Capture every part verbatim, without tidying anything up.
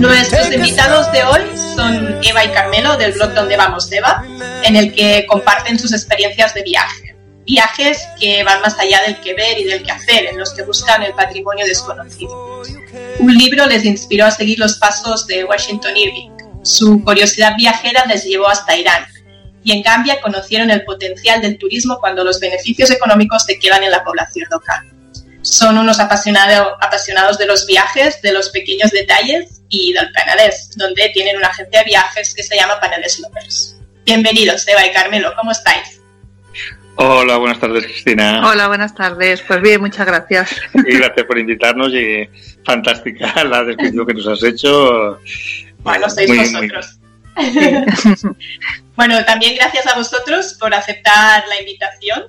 Nuestros invitados de hoy son Eva y Carmelo del blog Donde Vamos Eva, en el que comparten sus experiencias de viaje. Viajes que van más allá del que ver y del que hacer, en los que buscan el patrimonio desconocido. Un libro les inspiró a seguir los pasos de Washington Irving. Su curiosidad viajera les llevó hasta Irán. Y en Gambia conocieron el potencial del turismo cuando los beneficios económicos se quedan en la población local. Son unos apasionado, apasionados de los viajes, de los pequeños detalles y del Penedès, donde tienen una agencia de viajes que se llama Penedès Lovers. Bienvenidos, Eva y Carmelo, ¿cómo estáis? Hola, buenas tardes, Cristina. Hola, buenas tardes. Pues bien, muchas gracias. Y gracias por invitarnos y fantástica la descripción que nos has hecho. Bueno, sois muy, vosotros. Muy... Bueno, también gracias a vosotros por aceptar la invitación.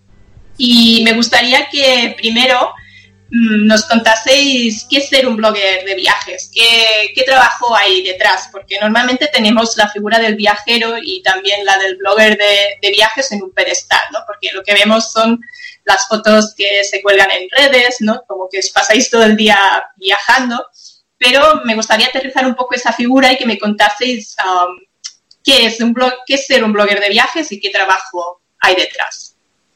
Y me gustaría que primero mmm, nos contaseis qué es ser un blogger de viajes, qué, qué trabajo hay detrás, porque normalmente tenemos la figura del viajero y también la del blogger de, de viajes en un pedestal, ¿no? Porque lo que vemos son las fotos que se cuelgan en redes, ¿no? Como que os pasáis todo el día viajando, pero me gustaría aterrizar un poco esa figura y que me contaseis um, qué es un blog, qué es ser un blogger de viajes y qué trabajo hay detrás.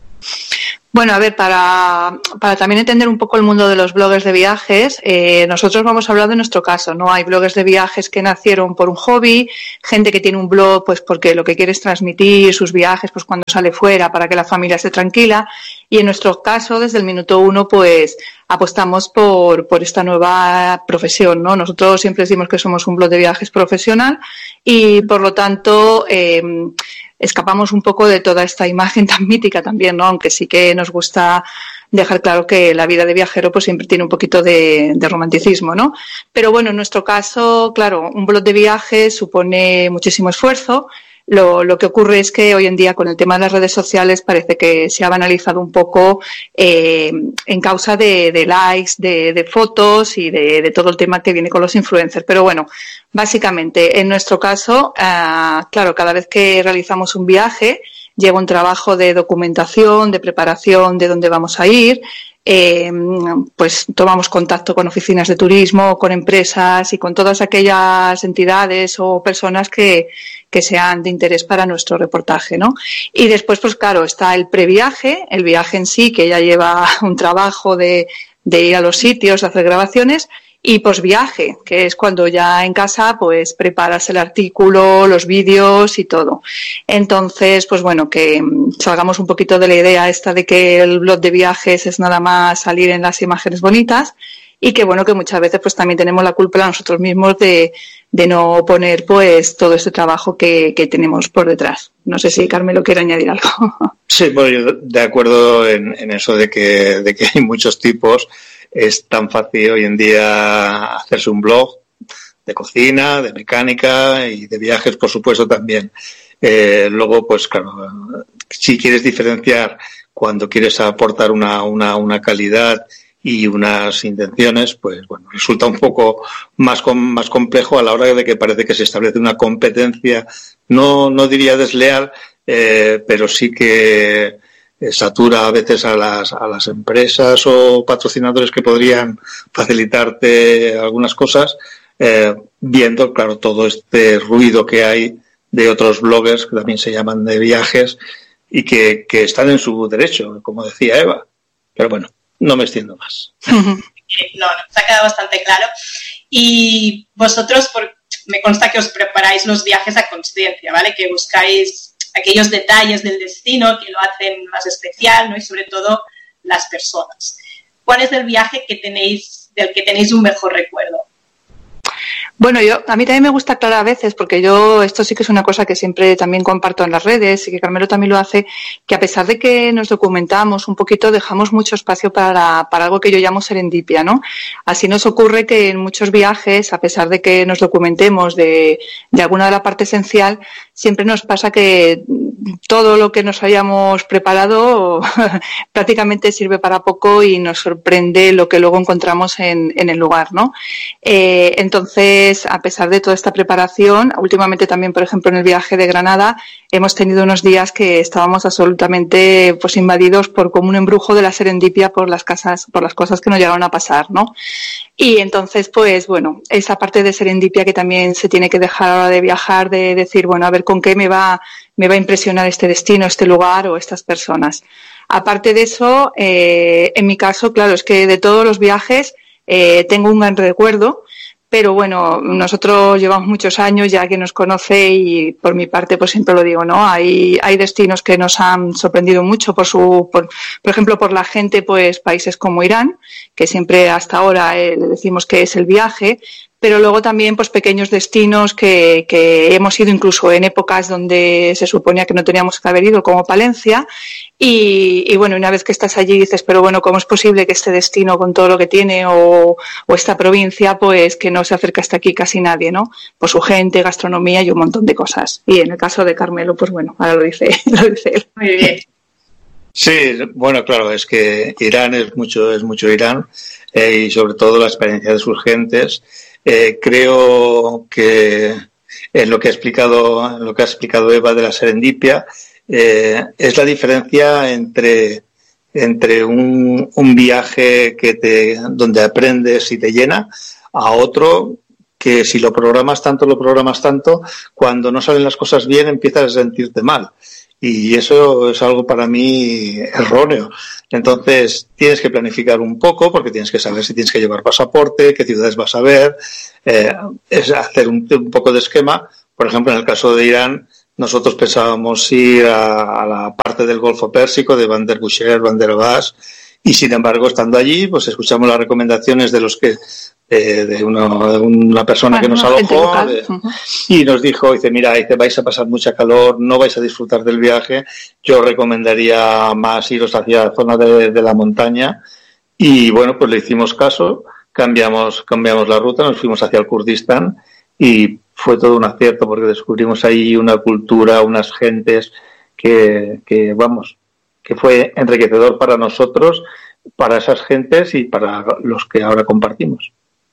Bueno, a ver, para, para también entender un poco el mundo de los bloggers de viajes, eh, nosotros vamos a hablar de nuestro caso, ¿no? Hay bloggers de viajes que nacieron por un hobby, gente que tiene un blog pues porque lo que quiere es transmitir sus viajes pues cuando sale fuera para que la familia esté tranquila, y en nuestro caso desde el minuto uno pues apostamos por, por esta nueva profesión, ¿no? Nosotros siempre decimos que somos un blog de viajes profesional y por lo tanto eh, escapamos un poco de toda esta imagen tan mítica también, ¿no? Aunque sí que nos gusta dejar claro que la vida de viajero pues siempre tiene un poquito de, de romanticismo, ¿no? Pero bueno, en nuestro caso, claro, un blog de viajes supone muchísimo esfuerzo. Lo, lo que ocurre es que hoy en día con el tema de las redes sociales parece que se ha banalizado un poco eh, en causa de, de likes, de, de fotos y de, de todo el tema que viene con los influencers. Pero bueno, básicamente en nuestro caso, eh, claro, cada vez que realizamos un viaje lleva un trabajo de documentación, de preparación de dónde vamos a ir. Eh, pues tomamos contacto con oficinas de turismo, con empresas y con todas aquellas entidades o personas que, que sean de interés para nuestro reportaje, ¿no? Y después, pues claro, está el previaje, el viaje en sí, que ya lleva un trabajo de, de ir a los sitios, hacer grabaciones, y posviaje, que es cuando ya en casa pues preparas el artículo, los vídeos y todo. Entonces, pues bueno, que salgamos un poquito de la idea esta de que el blog de viajes es nada más salir en las imágenes bonitas y que bueno, que muchas veces pues también tenemos la culpa nosotros mismos de, de no poner pues todo este trabajo que, que tenemos por detrás. No sé si Carmelo quiere añadir algo. Sí, bueno, yo de acuerdo en, en eso de que, de que hay muchos tipos. Es tan fácil hoy en día hacerse un blog de cocina, de mecánica y de viajes, por supuesto, también. Eh, luego, pues claro, si quieres diferenciar cuando quieres aportar una, una, una calidad y unas intenciones, pues bueno, resulta un poco más, com, más complejo a la hora de que parece que se establece una competencia, no, no diría desleal, eh, pero sí que satura a veces a las a las empresas o patrocinadores que podrían facilitarte algunas cosas, eh, viendo, claro, todo este ruido que hay de otros bloggers que también se llaman de viajes y que, que están en su derecho, como decía Eva. Pero bueno, no me extiendo más. No, no, se ha quedado bastante claro. Y vosotros, por, me consta que os preparáis los viajes a conciencia, ¿vale? Que buscáis aquellos detalles del destino que lo hacen más especial, ¿no? Y sobre todo las personas. ¿Cuál es el viaje que tenéis, del que tenéis un mejor recuerdo? Bueno, yo a mí también me gusta aclarar a veces, porque yo esto sí que es una cosa que siempre también comparto en las redes y que Carmelo también lo hace, que a pesar de que nos documentamos un poquito, dejamos mucho espacio para, para algo que yo llamo serendipia, ¿no? Así nos ocurre que en muchos viajes, a pesar de que nos documentemos de, de alguna de la parte esencial, siempre nos pasa que todo lo que nos hayamos preparado prácticamente sirve para poco y nos sorprende lo que luego encontramos en, en el lugar, ¿no? Eh, entonces, a pesar de toda esta preparación, últimamente también, por ejemplo, en el viaje de Granada, hemos tenido unos días que estábamos absolutamente pues invadidos por como un embrujo de la serendipia por las casas, por las cosas que nos llegaron a pasar, ¿no? Y entonces, pues bueno, esa parte de serendipia que también se tiene que dejar a la hora de viajar, de decir, bueno, a ver con qué me va, me va a impresionar este destino, este lugar o estas personas. Aparte de eso, eh, en mi caso, claro, es que de todos los viajes eh, tengo un gran recuerdo, pero bueno, nosotros llevamos muchos años ya que nos conoce y por mi parte pues siempre lo digo, ¿no? Hay, hay destinos que nos han sorprendido mucho por su, por, por ejemplo, por la gente, pues países como Irán, que siempre hasta ahora eh, le decimos que es el viaje, pero luego también pues pequeños destinos que, que hemos ido incluso en épocas donde se suponía que no teníamos que haber ido, como Palencia, y, y bueno, una vez que estás allí dices, pero bueno, ¿cómo es posible que este destino con todo lo que tiene o, o esta provincia, pues que no se acerca hasta aquí casi nadie, ¿no? Por su gente, gastronomía y un montón de cosas. Y en el caso de Carmelo, pues bueno, ahora lo dice, lo dice él. Muy bien. Sí, bueno, claro, es que Irán es mucho, es mucho Irán eh, y sobre todo la experiencia de sus gentes. Eh, creo que en lo que ha explicado, lo que ha explicado Eva de la serendipia, eh, es la diferencia entre, entre un, un viaje que te, donde aprendes y te llena, a otro que si lo programas tanto, lo programas tanto, cuando no salen las cosas bien empiezas a sentirte mal. Y eso es algo para mí erróneo. Entonces, tienes que planificar un poco porque tienes que saber si tienes que llevar pasaporte, qué ciudades vas a ver, eh, es hacer un, un poco de esquema. Por ejemplo, en el caso de Irán, nosotros pensábamos ir a, a la parte del Golfo Pérsico, de Bandar Bushehr, Bandar Abbas, y sin embargo, estando allí, pues escuchamos las recomendaciones de los que Eh, de, uno, de una persona bueno, que nos alojó de, uh-huh. y nos dijo, dice, mira, dice, vais a pasar mucha calor, no vais a disfrutar del viaje, yo recomendaría más iros hacia la zona de, de la montaña, y bueno, pues le hicimos caso, cambiamos, cambiamos la ruta, nos fuimos hacia el Kurdistán y fue todo un acierto porque descubrimos ahí una cultura, unas gentes que, que vamos, que fue enriquecedor para nosotros, para esas gentes y para los que ahora compartimos.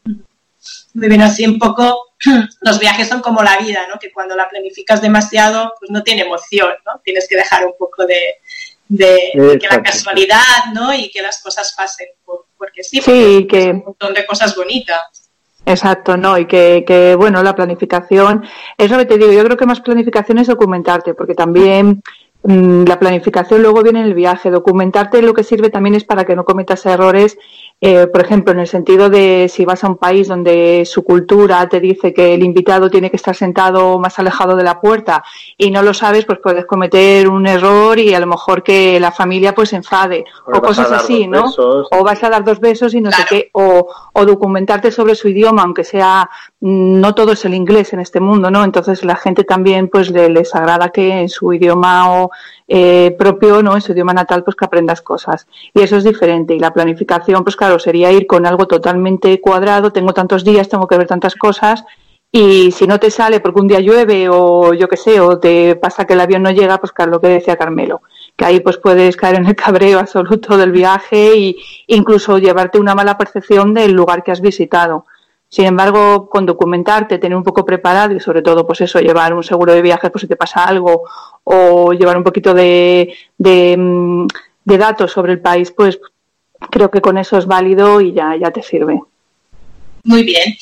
Muy bien, así un poco los viajes son como la vida, ¿no? Que cuando la planificas demasiado, pues no tiene emoción, ¿no? Tienes que dejar un poco de, de, de que la casualidad, ¿no? Y que las cosas pasen, porque sí, porque sí, que... un montón de cosas bonitas. Exacto, ¿no? Y que, que, bueno, la planificación, es lo que te digo, yo creo que más planificación es documentarte, porque también mmm, la planificación luego viene en el viaje. Documentarte lo que sirve también es para que no cometas errores. Eh, por ejemplo, en el sentido de si vas a un país donde su cultura te dice que el invitado tiene que estar sentado más alejado de la puerta y no lo sabes, pues puedes cometer un error y a lo mejor que la familia pues se enfade o, o cosas así, ¿no? Besos. O vas a dar dos besos y no claro. sé qué, o, o documentarte sobre su idioma, aunque sea, no todo es el inglés en este mundo, ¿no? Entonces la gente también pues le, les agrada que en su idioma o eh, propio, ¿no? En su idioma natal pues que aprendas cosas. Y eso es diferente. Y la planificación, pues claro, sería ir con algo totalmente cuadrado, tengo tantos días, tengo que ver tantas cosas, y si no te sale porque un día llueve o yo qué sé, o te pasa que el avión no llega, pues claro, lo que decía Carmelo, que ahí pues puedes caer en el cabreo absoluto del viaje e incluso llevarte una mala percepción del lugar que has visitado. Sin embargo, con documentarte, tener un poco preparado y sobre todo, pues eso, llevar un seguro de viaje por si te pasa algo o llevar un poquito de, de, de datos sobre el país, pues creo que con eso es válido y ya, ya te sirve. Muy bien.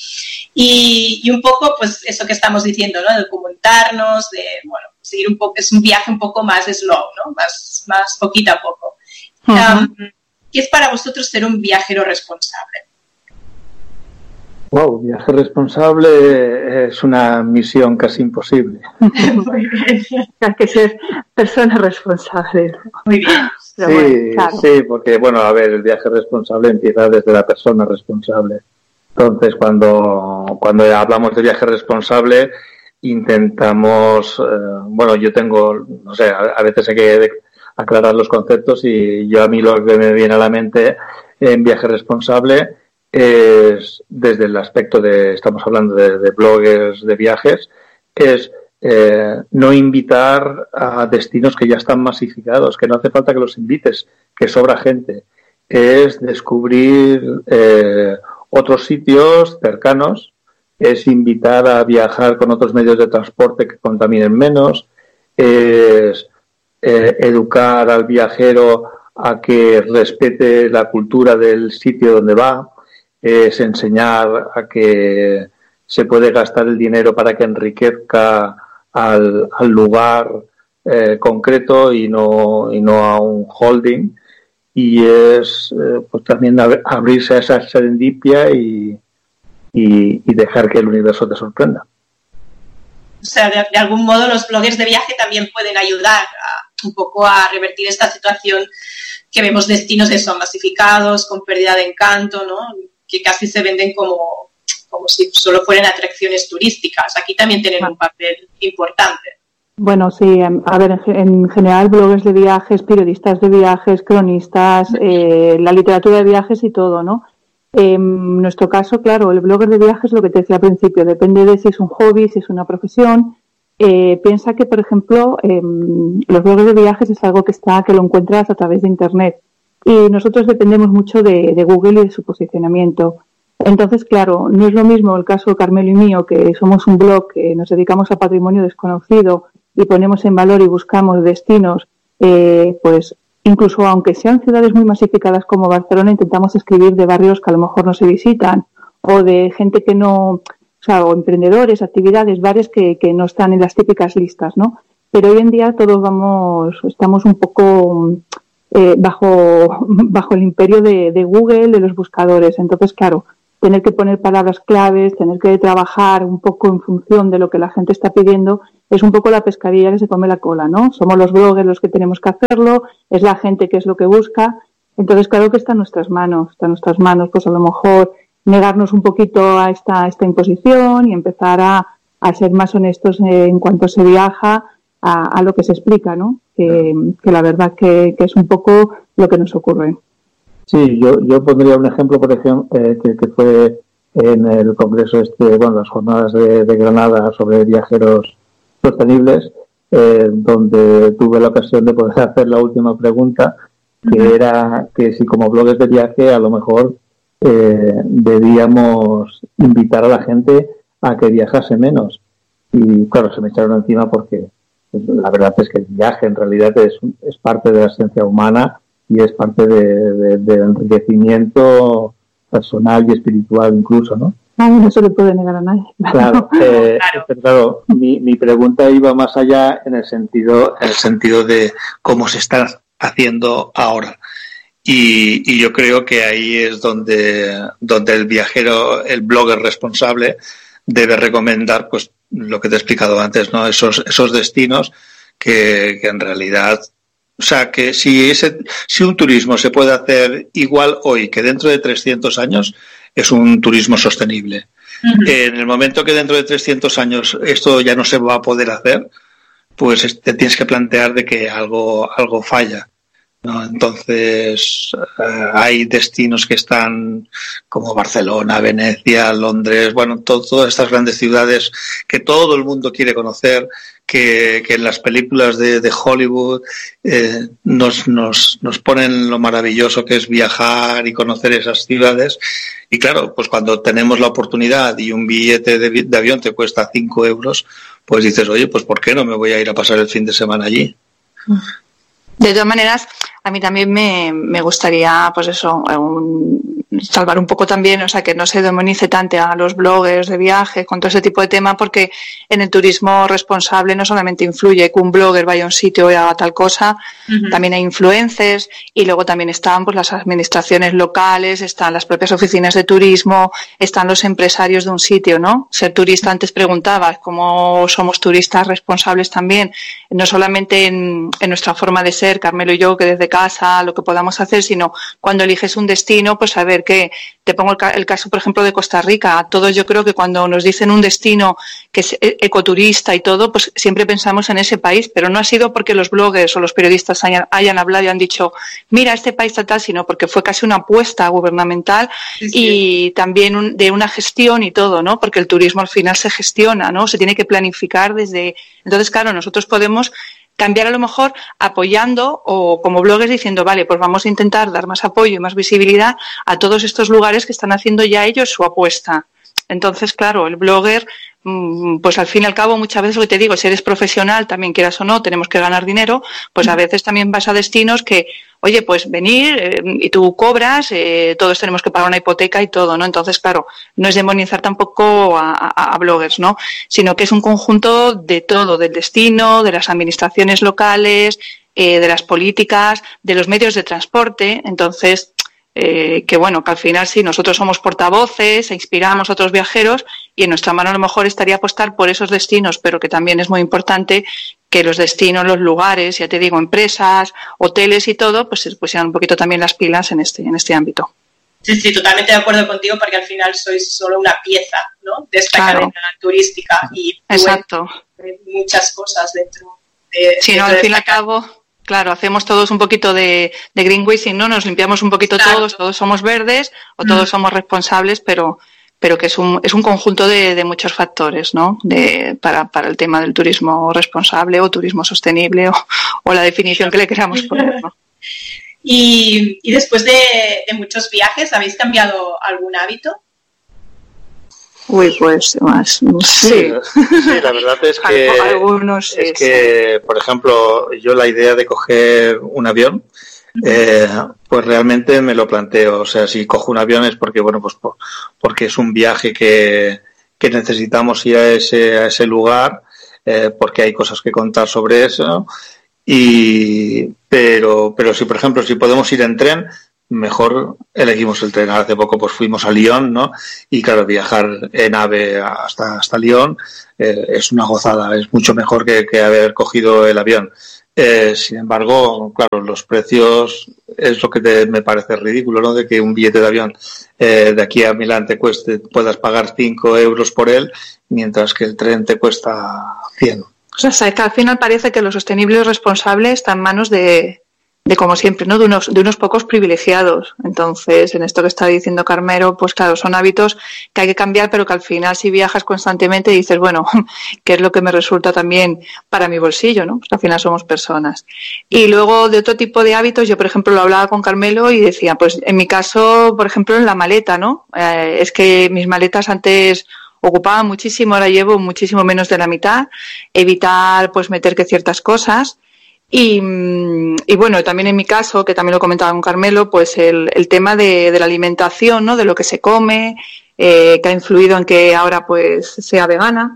Y, y un poco, pues eso que estamos diciendo, ¿no? De documentarnos, de, bueno, seguir un poco, es un viaje un poco más slow, ¿no? Más, más poquito a poco. Uh-huh. Um, ¿Qué es para vosotros ser un viajero responsable? Wow, viaje responsable es una misión casi imposible. Muy bien. Hay que ser persona responsable. Muy bien. Pero sí, bueno, claro. Sí, porque, bueno, a ver, el viaje responsable empieza desde la persona responsable. Entonces, cuando, cuando hablamos de viaje responsable, intentamos, eh, bueno, yo tengo, no sé, a, a veces hay que aclarar los conceptos y yo a mí lo que me viene a la mente en viaje responsable es desde el aspecto de, estamos hablando de, de bloggers de viajes, es eh, no invitar a destinos que ya están masificados, que no hace falta que los invites, que sobra gente. Es descubrir eh, otros sitios cercanos, es invitar a viajar con otros medios de transporte que contaminen menos, es eh, educar al viajero a que respete la cultura del sitio donde va. es enseñar a que se puede gastar el dinero para que enriquezca al, al lugar eh, concreto y no, y no a un holding. Y es eh, pues también ab- abrirse a esa serendipia y, y, y dejar que el universo te sorprenda. O sea, de, de algún modo los bloggers de viaje también pueden ayudar a, un poco a revertir esta situación que vemos destinos que son masificados, con pérdida de encanto, ¿no? Que casi se venden como, como si solo fueran atracciones turísticas. Aquí también tienen un papel importante. Bueno, sí, a ver, en general bloggers de viajes, periodistas de viajes, cronistas, eh, la literatura de viajes y todo, ¿no? En nuestro caso, claro, el blogger de viajes, lo que te decía al principio, depende de si es un hobby, si es una profesión. Eh, piensa que, por ejemplo, eh, los bloggers de viajes es algo que está, que lo encuentras a través de Internet. Y nosotros dependemos mucho de, de Google y de su posicionamiento. Entonces, claro, no es lo mismo el caso de Carmelo y mío, que somos un blog que nos dedicamos a patrimonio desconocido y ponemos en valor y buscamos destinos, eh, pues incluso aunque sean ciudades muy masificadas como Barcelona, intentamos escribir de barrios que a lo mejor no se visitan o de gente que no, o sea, o emprendedores, actividades, bares que, que no están en las típicas listas, ¿no? Pero hoy en día todos vamos, estamos un poco eh, bajo, bajo el imperio de, de Google, de los buscadores. Entonces, claro, tener que poner palabras claves, tener que trabajar un poco en función de lo que la gente está pidiendo, es un poco la pescadilla que se come la cola, ¿no? Somos los bloggers los que tenemos que hacerlo, es la gente que es lo que busca. Entonces, claro que está en nuestras manos, está en nuestras manos, pues a lo mejor negarnos un poquito a esta, a esta imposición y empezar a, a ser más honestos en cuanto se viaja a, a lo que se explica, ¿no? Que, que la verdad que, que es un poco lo que nos ocurre. Sí, yo, yo pondría un ejemplo, por ejemplo, eh, que, que fue en el congreso este, bueno, las jornadas de, de Granada sobre viajeros sostenibles, eh, donde tuve la ocasión de poder hacer la última pregunta, que uh-huh. era que si como bloggers de viaje a lo mejor eh, debíamos invitar a la gente a que viajase menos. Y claro, se me echaron encima porque pues, la verdad es que el viaje en realidad es, es parte de la esencia humana y es parte de, de, de enriquecimiento personal y espiritual incluso, ¿no? Ay, no se le puede negar a nadie. Claro, eh, claro. Pero claro, mi, mi pregunta iba más allá en el sentido, en el sentido de cómo se está haciendo ahora. Y, y yo creo que ahí es donde, donde el viajero, el blogger responsable, debe recomendar, pues, lo que te he explicado antes, ¿no? Esos, esos destinos que, que en realidad, o sea, que si ese, si un turismo se puede hacer igual hoy que dentro de trescientos años, es un turismo sostenible. Uh-huh. En el momento que dentro de trescientos años esto ya no se va a poder hacer, pues te tienes que plantear de que algo, algo falla, ¿no? Entonces, eh, hay destinos que están como Barcelona, Venecia, Londres, bueno, to- todas estas grandes ciudades que todo el mundo quiere conocer, que, que en las películas de, de Hollywood eh, nos, nos, nos ponen lo maravilloso que es viajar y conocer esas ciudades. Y claro, pues cuando tenemos la oportunidad y un billete de, de avión te cuesta cinco euros, pues dices, oye, pues ¿por qué no me voy a ir a pasar el fin de semana allí? De todas maneras, a mí también me, me gustaría, pues eso, un, salvar un poco también, o sea, que no se demonice tanto a los bloggers de viajes con todo ese tipo de tema, porque en el turismo responsable no solamente influye que un blogger vaya a un sitio y haga tal cosa, uh-huh. también hay influencers y luego también están pues las administraciones locales, están las propias oficinas de turismo, están los empresarios de un sitio, ¿no? Ser turista, antes preguntabas cómo somos turistas responsables también, no solamente en, en nuestra forma de ser, Carmelo y yo, que desde casa lo que podamos hacer, sino cuando eliges un destino, pues saber que, te pongo el, ca- el caso, por ejemplo, de Costa Rica. A todos yo creo que cuando nos dicen un destino que es ecoturista y todo, pues siempre pensamos en ese país, pero no ha sido porque los bloggers o los periodistas hayan, hayan hablado y han dicho, mira, este país tal, tal, sino porque fue casi una apuesta gubernamental sí, sí. y también un, de una gestión y todo, ¿no? Porque el turismo al final se gestiona, ¿no? Se tiene que planificar desde... Entonces, claro, nosotros podemos cambiar a lo mejor apoyando o como bloggers diciendo, vale, pues vamos a intentar dar más apoyo y más visibilidad a todos estos lugares que están haciendo ya ellos su apuesta. Entonces, claro, el blogger pues al fin y al cabo muchas veces lo que te digo, si eres profesional, también quieras o no, tenemos que ganar dinero, pues a veces también vas a destinos que, oye, pues venir eh, y tú cobras, eh, todos tenemos que pagar una hipoteca y todo, ¿no? Entonces, claro, no es demonizar tampoco a, a, a bloggers, ¿no? Sino que es un conjunto de todo, del destino, de las administraciones locales, eh, de las políticas, de los medios de transporte. Entonces, Eh, que bueno, que al final sí, nosotros somos portavoces e inspiramos a otros viajeros y en nuestra mano a lo mejor estaría apostar por esos destinos, pero que también es muy importante que los destinos, los lugares, ya te digo, empresas, hoteles y todo, pues se pusieran un poquito también las pilas en este, en este ámbito. Sí, sí, totalmente de acuerdo contigo porque al final sois solo una pieza, ¿no?, de esta claro. cadena turística y exacto. muchas cosas dentro de... Sí, no, al fin y al cabo... Claro, hacemos todos un poquito de, de greenwashing, ¿no? Nos limpiamos un poquito claro. todos, todos somos verdes o todos mm. somos responsables, pero pero que es un es un conjunto de, de muchos factores, ¿no? De, para, para el tema del turismo responsable o turismo sostenible o, o la definición que le queramos poner, ¿no? Y, y después de, de muchos viajes, ¿habéis cambiado algún hábito? Uy, pues más, sí. Sí, sí, la verdad es que, Algunos, sí, es que sí. Por ejemplo, yo la idea de coger un avión, eh, pues realmente me lo planteo. O sea, si cojo un avión es porque, bueno, pues por, porque es un viaje que, que necesitamos ir a ese, a ese lugar, eh, porque hay cosas que contar sobre eso. Y, pero, pero si, por ejemplo, si podemos ir en tren, mejor elegimos el tren. Hace poco pues fuimos a Lyon, ¿no? Y claro, viajar en AVE hasta, hasta Lyon eh, es una gozada, es mucho mejor que, que haber cogido el avión. Eh, sin embargo, claro, los precios es lo que te, me parece ridículo, ¿no? De que un billete de avión eh, de aquí a Milán te cueste, puedas pagar cinco euros por él, mientras que el tren te cuesta cien. O sea, es que al final parece que lo sostenible y responsable está en manos de de como siempre, ¿no? De unos, de unos pocos privilegiados. Entonces, en esto que está diciendo Carmelo, pues claro, son hábitos que hay que cambiar, pero que al final si viajas constantemente dices, bueno, ¿qué es lo que me resulta también para mi bolsillo, ¿no? Pues al final somos personas. Y luego de otro tipo de hábitos, yo por ejemplo lo hablaba con Carmelo y decía, pues en mi caso, por ejemplo, en la maleta, ¿no? Eh, es que mis maletas antes ocupaban muchísimo, ahora llevo muchísimo menos de la mitad, evitar pues meter que ciertas cosas. Y, y bueno, también en mi caso, que también lo comentaba con Carmelo, pues el, el tema de, de la alimentación, ¿no? De lo que se come, eh, que ha influido en que ahora pues sea vegana.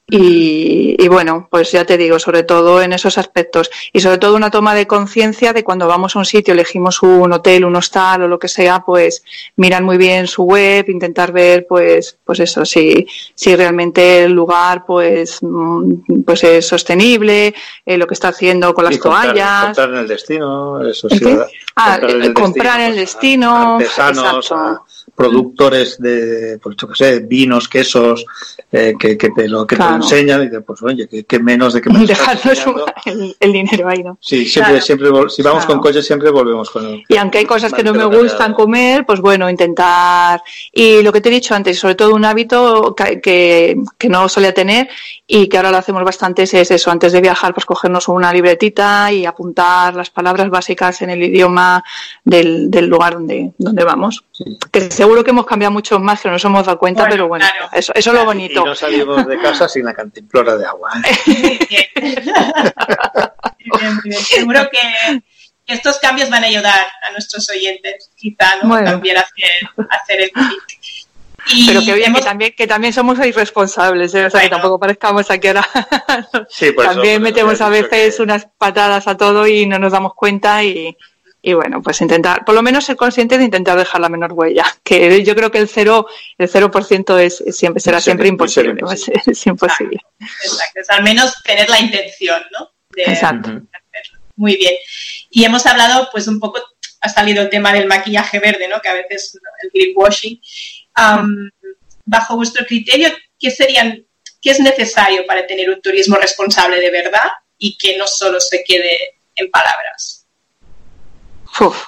Y, y bueno, pues ya te digo, sobre todo en esos aspectos. Y sobre todo una toma de conciencia de cuando vamos a un sitio, elegimos un hotel, un hostal o lo que sea, pues mirar muy bien su web, intentar ver, pues, pues eso, si, si realmente el lugar, pues, pues es sostenible, eh, lo que está haciendo con las y comprar, toallas. Comprar en el destino, eso sí. Ah, comprar en el comprar destino, en el destino. Artesanos, a productores de, pues yo qué sé, vinos, quesos, eh, que, que te lo que claro. te enseñan y dices, pues oye, que, que menos de que me dejarnos el, el dinero ahí, ¿no? Sí, siempre, claro. siempre, si vamos claro. con coche siempre volvemos con él. Y aunque hay cosas que no me gustan comer, pues bueno, intentar. Y lo que te he dicho antes, sobre todo un hábito que, que, que no solía tener y que ahora lo hacemos bastante es eso, antes de viajar, pues cogernos una libretita y apuntar las palabras básicas en el idioma del, del lugar donde, donde vamos. Sí. Que seguro que hemos cambiado mucho más, que no nos hemos dado cuenta, bueno, pero bueno, claro. eso, eso es lo bonito. Y no salimos de casa sin la cantimplora de agua. Muy bien. Muy bien, muy bien. Seguro que estos cambios van a ayudar a nuestros oyentes, quizá, ¿no? Bueno. También a hacer, hacer el clic. Y pero que, oye, hemos... que, también, que también somos irresponsables, ¿eh? O sea, bueno. que tampoco parezcamos aquí ahora. Sí, por también eso, metemos a veces que... unas patadas a todo y no nos damos cuenta y... Y bueno, pues intentar, por lo menos ser consciente de intentar dejar la menor huella, que yo creo que el cero, el cero por ciento es siempre, será no siempre imposible, va a ser, es imposible. Exacto, exacto, es al menos tener la intención, ¿no? De, Exacto. de hacerlo. Muy bien. Y hemos hablado, pues un poco, ha salido el tema del maquillaje verde, ¿no? Que a veces el greenwashing. Um, bajo vuestro criterio, ¿qué serían, qué es necesario para tener un turismo responsable de verdad y que no solo se quede en palabras? Uf,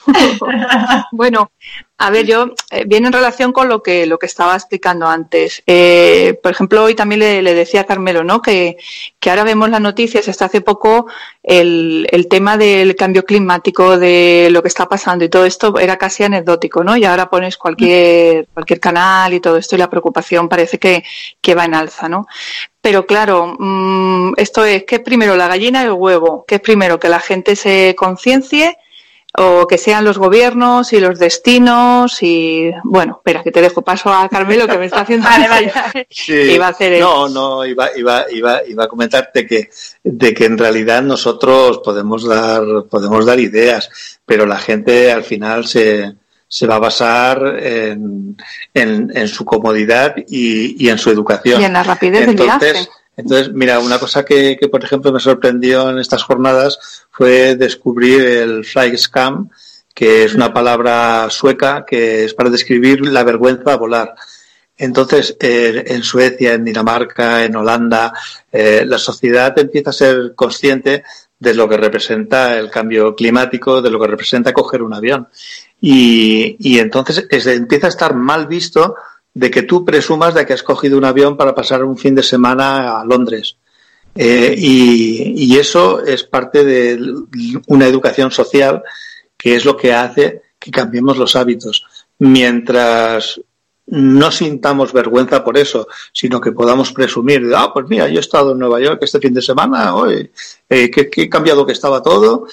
Bueno, a ver, yo eh, viene en relación con lo que lo que estaba explicando antes. Eh, por ejemplo, hoy también le, le decía a Carmelo, ¿no? Que, que ahora vemos las noticias, hasta hace poco el, el tema del cambio climático, de lo que está pasando y todo esto era casi anecdótico, ¿no? Y ahora pones cualquier cualquier canal y todo esto y la preocupación parece que, que va en alza, ¿no? Pero claro, mmm, esto es, ¿qué es primero, la gallina y el huevo? ¿Qué es primero, que la gente se conciencie o que sean los gobiernos y los destinos? Y bueno, espera, que te dejo paso a Carmelo, que me está haciendo vale, vale. Sí, iba a hacer no, el... no, iba, iba, iba, iba a comentarte que de que en realidad nosotros podemos dar, podemos dar ideas, pero la gente al final se se va a basar en, en, en su comodidad y, y en su educación. Y en la rapidez entonces, del viaje. Entonces, mira, una cosa que, que, por ejemplo, me sorprendió en estas jornadas fue descubrir el fly scam, que es una palabra sueca que es para describir la vergüenza a volar. Entonces, eh, en Suecia, en Dinamarca, en Holanda, eh, la sociedad empieza a ser consciente de lo que representa el cambio climático, de lo que representa coger un avión. Y, y entonces es, empieza a estar mal visto de que tú presumas de que has cogido un avión para pasar un fin de semana a Londres. Eh, y, y eso es parte de una educación social que es lo que hace que cambiemos los hábitos. Mientras no sintamos vergüenza por eso, sino que podamos presumir de, ah, pues mira, yo he estado en Nueva York este fin de semana, hoy, eh, qué, qué cambiado que estaba todo.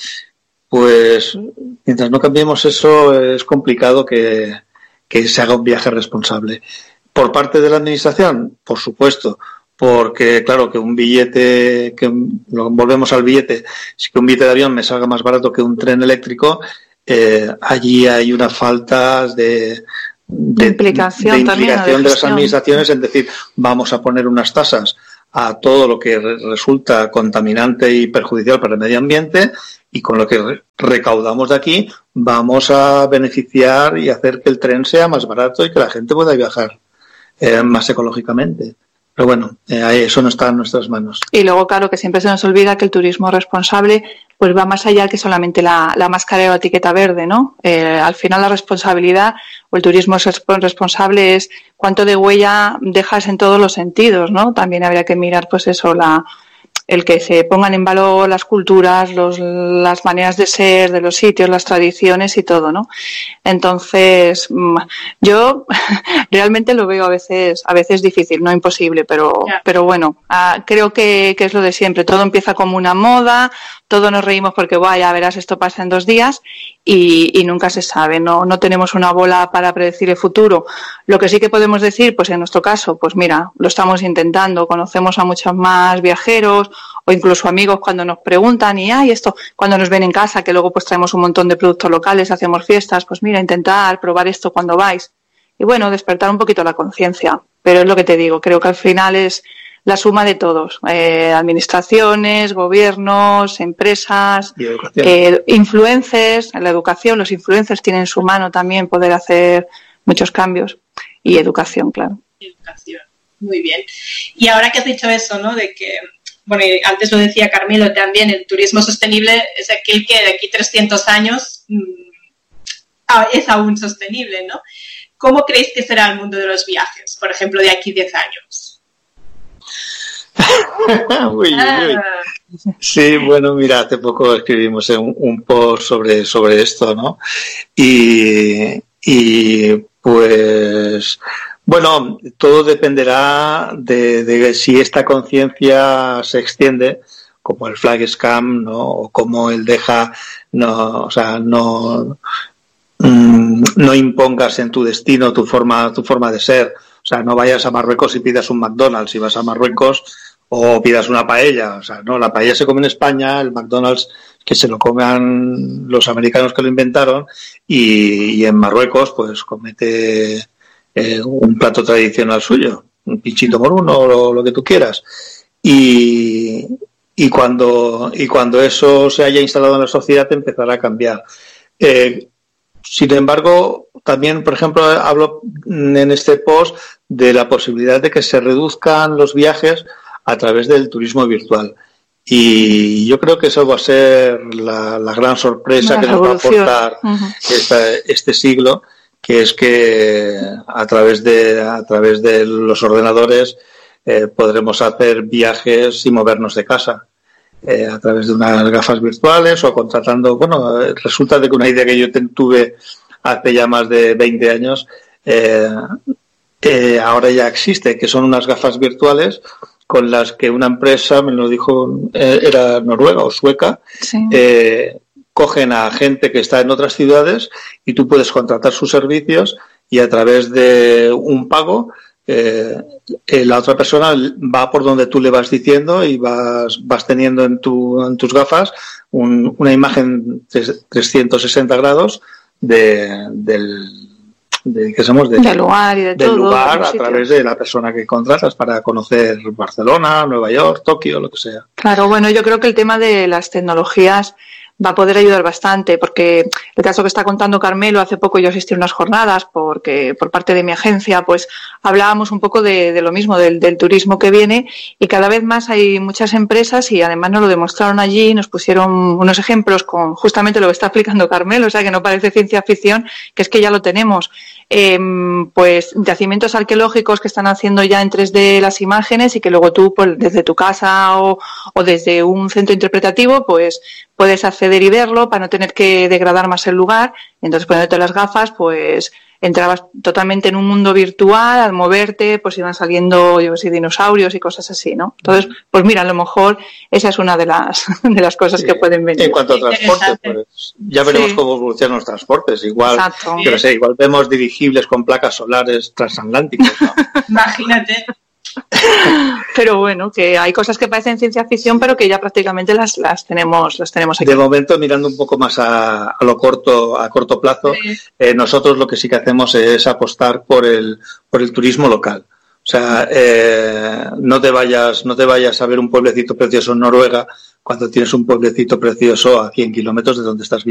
Pues mientras no cambiemos eso es complicado que, que se haga un viaje responsable. Por parte de la administración, por supuesto, porque claro que un billete, que volvemos al billete, si que un billete de avión me salga más barato que un tren eléctrico, eh, allí hay una falta de, de implicación, de, implicación de, de las administraciones en decir, vamos a poner unas tasas a todo lo que resulta contaminante y perjudicial para el medio ambiente, y con lo que recaudamos de aquí vamos a beneficiar y hacer que el tren sea más barato y que la gente pueda viajar eh, más ecológicamente. Pero bueno, eh, eso no está en nuestras manos. Y luego, claro, que siempre se nos olvida que el turismo responsable pues va más allá que solamente la, la máscara o la etiqueta verde, ¿no? Eh, al final la responsabilidad o el turismo responsable es cuánto de huella dejas en todos los sentidos, ¿no? También habría que mirar, pues eso, la el que se pongan en valor las culturas, los, las maneras de ser de los sitios, las tradiciones y todo, ¿no? Entonces, yo realmente lo veo a veces, a veces difícil, no imposible, pero, yeah. pero bueno, uh, creo que, que es lo de siempre. Todo empieza como una moda, todos nos reímos porque, vaya, verás, esto pasa en dos días y, y nunca se sabe, no, no tenemos una bola para predecir el futuro. Lo que sí que podemos decir, pues en nuestro caso, pues mira, lo estamos intentando, conocemos a muchos más viajeros o incluso amigos cuando nos preguntan y ay, esto, cuando nos ven en casa, que luego pues traemos un montón de productos locales, hacemos fiestas, pues mira, intentar probar esto cuando vais. Y bueno, despertar un poquito la conciencia, pero es lo que te digo, creo que al final es la suma de todos, eh, administraciones, gobiernos, empresas, eh, influencers, la educación, los influencers tienen en su mano también poder hacer muchos cambios y educación, claro. Educación, muy bien. Y ahora que has dicho eso, ¿no? De que, bueno, antes lo decía Carmelo también, el turismo sostenible es aquel que de aquí trescientos años mmm, es aún sostenible, ¿no? ¿Cómo creéis que será el mundo de los viajes, por ejemplo, de aquí diez años? uy, uy. Sí, bueno, mira, hace poco escribimos un, un post sobre, sobre esto, ¿no? Y, y pues, bueno, todo dependerá de, de si esta conciencia se extiende, como el flag scam, ¿no? O como el deja, no, o sea, no, no impongas en tu destino tu forma, tu forma de ser. O sea, no vayas a Marruecos y pidas un McDonald's. Si vas a Marruecos o pidas una paella. O sea, no, la paella se come en España, el McDonald's que se lo coman los americanos que lo inventaron y, y en Marruecos pues comete eh, un plato tradicional suyo, un pinchito moruno o lo, lo que tú quieras. Y, y, cuando, y cuando eso se haya instalado en la sociedad empezará a cambiar. Eh, Sin embargo, también, por ejemplo, hablo en este post de la posibilidad de que se reduzcan los viajes a través del turismo virtual. Y yo creo que eso va a ser la, la gran sorpresa que nos va a aportar uh-huh. esta, este siglo, que es que a través de, a través de los ordenadores eh, podremos hacer viajes y movernos de casa. Eh, a través de unas gafas virtuales o contratando, bueno, resulta de que una idea que yo tuve hace ya más de veinte años, eh, eh, ahora ya existe, que son unas gafas virtuales con las que una empresa, me lo dijo, eh, era noruega o sueca, sí. eh, cogen a gente que está en otras ciudades y tú puedes contratar sus servicios y a través de un pago Eh, eh, la otra persona va por donde tú le vas diciendo y vas, vas teniendo en, tu, en tus gafas un, una imagen trescientos sesenta grados de, del, de, ¿qué somos? De, del lugar, y de del todo, lugar a través de la persona que contratas para conocer Barcelona, Nueva York, Tokio, lo que sea. Claro, bueno, yo creo que el tema de las tecnologías va a poder ayudar bastante, porque el caso que está contando Carmelo, hace poco yo asistí a unas jornadas porque por parte de mi agencia pues hablábamos un poco de, de lo mismo, del, del turismo que viene, y cada vez más hay muchas empresas y además nos lo demostraron allí, nos pusieron unos ejemplos con justamente lo que está explicando Carmelo, o sea que no parece ciencia ficción, que es que ya lo tenemos. Eh, pues yacimientos arqueológicos que están haciendo ya en tres D las imágenes y que luego tú pues, desde tu casa o, o desde un centro interpretativo pues puedes acceder y verlo para no tener que degradar más el lugar. Entonces poniéndote las gafas pues entrabas totalmente en un mundo virtual, al moverte pues iban saliendo yo sé, dinosaurios y cosas así, ¿no? Entonces pues mira, a lo mejor esa es una de las de las cosas sí. que pueden venir. En cuanto a transporte, pues ya veremos sí. cómo evolucionan los transportes. Igual, yo no sé, igual vemos dirigibles con placas solares transatlánticos, ¿no? Imagínate. Pero bueno, que hay cosas que parecen ciencia ficción, pero que ya prácticamente las, las tenemos, las tenemos aquí. De momento, mirando un poco más a, a lo corto, a corto plazo, sí. eh, nosotros lo que sí que hacemos es apostar por el, por el turismo local. O sea, eh, no te vayas, no te vayas a ver un pueblecito precioso en Noruega cuando tienes un pueblecito precioso a cien kilómetros de donde estás viviendo.